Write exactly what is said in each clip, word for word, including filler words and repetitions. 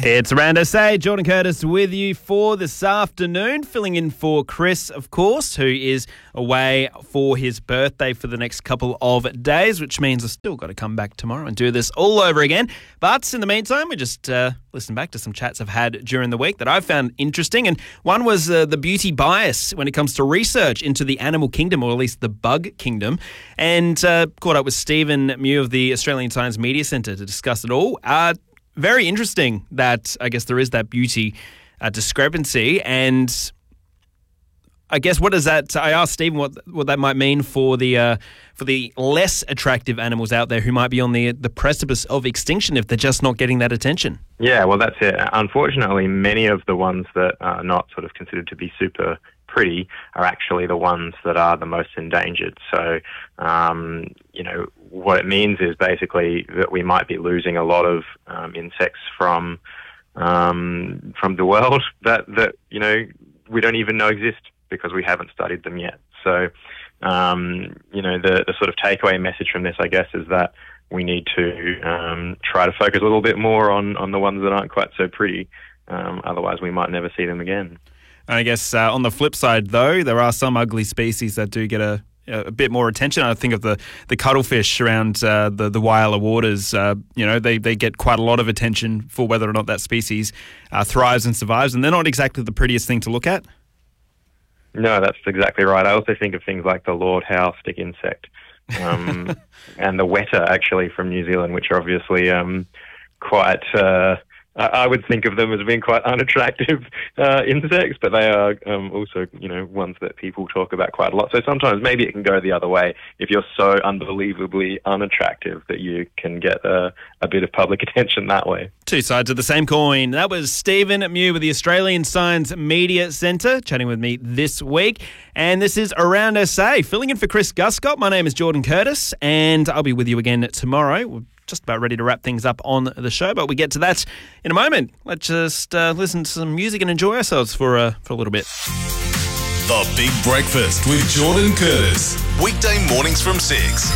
It's Around S A. Jordan Curtis with you for this afternoon, filling in for Chris, of course, who is away for his birthday for the next couple of days, which means I've still got to come back tomorrow and do this all over again. But in the meantime, we just uh, listen back to some chats I've had during the week that I found interesting. And one was uh, the beauty bias when it comes to research into the animal kingdom, or at least the bug kingdom. And uh, caught up with Stephen Mew of the Australian Science Media Centre to discuss it all. Uh, Very interesting that I guess there is that beauty uh, discrepancy, and I guess what does that? I asked Stephen what what that might mean for the uh, for the less attractive animals out there who might be on the the precipice of extinction if they're just not getting that attention. Yeah, well, that's it. Unfortunately, many of the ones that are not sort of considered to be super pretty are actually the ones that are the most endangered. So, um, you know, what it means is basically that we might be losing a lot of um, insects from um, from the world that, that, you know, we don't even know exist because we haven't studied them yet. So, um, you know, the, the sort of takeaway message from this, I guess, is that we need to um, try to focus a little bit more on, on the ones that aren't quite so pretty. Um, otherwise, we might never see them again. And I guess uh, on the flip side, though, there are some ugly species that do get a, a bit more attention. I think of the, the cuttlefish around uh, the, the Wyala waters. Uh, you know, they, they get quite a lot of attention for whether or not that species uh, thrives and survives, and they're not exactly the prettiest thing to look at. No, that's exactly right. I also think of things like the Lord Howe stick insect um, and the weta, actually, from New Zealand, which are obviously um, quite... Uh, I would think of them as being quite unattractive uh, insects, but they are um, also, you know, ones that people talk about quite a lot. So sometimes maybe it can go the other way if you're so unbelievably unattractive that you can get a, a bit of public attention that way. Two sides of the same coin. That was Stephen Mew with the Australian Science Media Centre chatting with me this week. And this is Around S A, filling in for Chris Guscott. My name is Jordan Curtis, and I'll be with you again tomorrow. We're just about ready to wrap things up on the show, but we get to that in a moment. Let's just uh, listen to some music and enjoy ourselves for, uh, for a little bit. The Big Breakfast with Jordan Curtis. Weekday mornings from six.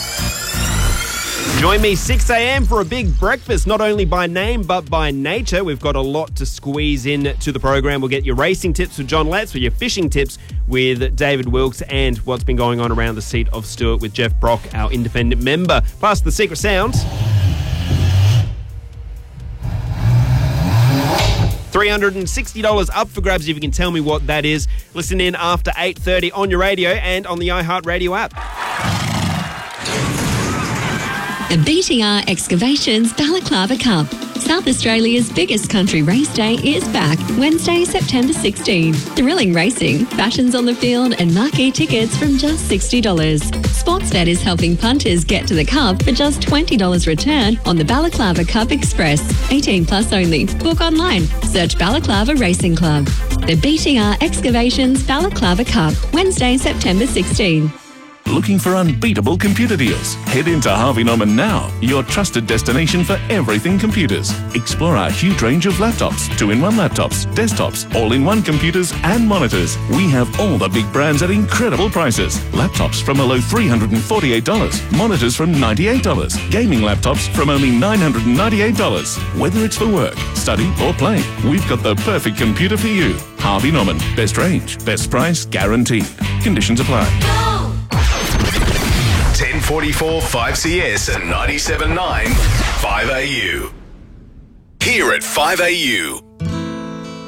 Join me six a.m. for a big breakfast, not only by name but by nature. We've got a lot to squeeze in to the program. We'll get your racing tips with John Letts, with your fishing tips with David Wilkes, and what's been going on around the seat of Stewart with Jeff Brock, our independent member. Plus the secret sounds. three hundred sixty dollars up for grabs if you can tell me what that is. Listen in after eight thirty on your radio and on the iHeartRadio app. The B T R Excavations Balaclava Cup. South Australia's biggest country race day is back Wednesday, September sixteenth. Thrilling racing, fashions on the field and marquee tickets from just sixty dollars. Sportsbet is helping punters get to the Cup for just twenty dollars return on the Balaclava Cup Express. eighteen plus only. Book online. Search Balaclava Racing Club. The B T R Excavations Balaclava Cup, Wednesday, September sixteenth. Looking for unbeatable computer deals? Head into Harvey Norman now, your trusted destination for everything computers. Explore our huge range of laptops, two-in-one laptops, desktops, all-in-one computers and monitors. We have all the big brands at incredible prices. Laptops from a low three hundred forty-eight dollars, monitors from ninety-eight dollars, gaming laptops from only nine hundred ninety-eight dollars. Whether it's for work, study or play, we've got the perfect computer for you. Harvey Norman, best range, best price, guaranteed. Conditions apply. ten forty-four five C S and ninety-seven point nine five A U. Here at five A U.